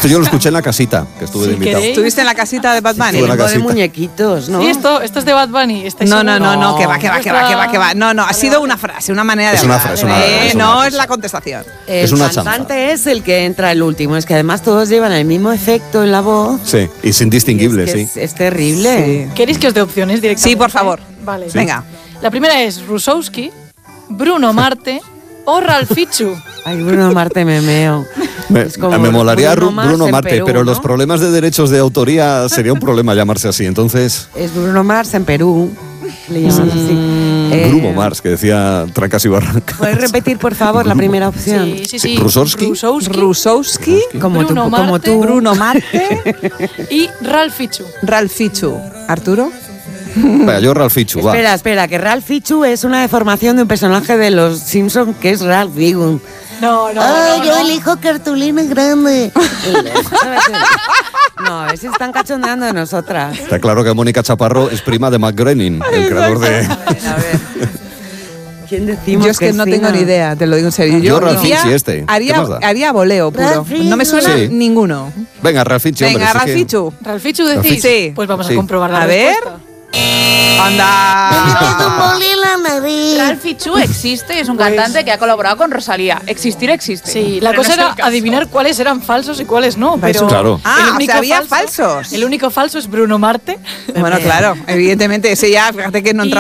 Esto yo lo escuché en la casita, que estuve de invitado. ¿Estuviste en la casita de Bad Bunny? Estuve en la de casita. muñequitos, ¿no? Sí, esto es de Bad Bunny. No, que va. No, ha sido una frase, una manera de Es una hablar. frase, es una no frase. es la contestación. El Es una cantante es el que entra el último. Es que además todos llevan el mismo efecto en la voz. Sí, y es indistinguible, Y es que sí. es terrible. ¿Queréis que os dé opciones directamente? Sí, por favor. Vale. Sí. Venga. La primera es Rusowski, Bruno Marte o Ralph Fichu. Ay, Bruno Marte me meo. Es como Me molaría Bruno Mars Bruno en Marte, Perú, pero ¿no? los problemas de derechos de autoría sería un problema llamarse así. Entonces, Es Bruno Mars en Perú. Le llaman así. Bruno Mars, que decía Trancas y Barrancas. ¿Puedes repetir, por favor, la primera opción? Sí. Rusowski. Rusowski, Como tú, Bruno como Marte. tú. Bruno Marte, Y Ralph Fichu. Ralph Fichu. ¿Arturo? Venga, yo Ralph Fichu, va. Espera, que Ralph Fichu es una deformación de un personaje de los Simpsons que es Ralph Wiggum. No. Yo elijo cartulina grande. No, a ver si están cachondeando de nosotras. Está claro que Mónica Chaparro es prima de Matt Groening, el creador de... A ver. ¿Quién decimos Yo es que no tengo ni idea, te lo digo en serio. Yo Ralph haría- Fichu ¿Qué más da? haría voleo puro. Ralph No me suena Sí. ninguno. Venga, Ralph Fichu, hombre. Venga, sí Ralph que- Fichu. ¿Ralph Fichu decís? Ralph Fichu. Sí. Pues vamos Sí. a comprobar la A ver. respuesta. Anda. Ralph Fichu existe, es un cantante que ha colaborado con Rosalía. Existir existe. Sí, la Pero cosa no es era el caso. adivinar cuáles eran falsos y cuáles no. Pero Claro. Ah, el o único sea, había falsos. El único falso es Bruno Marte. Bueno, claro, evidentemente ese ya, fíjate que no entra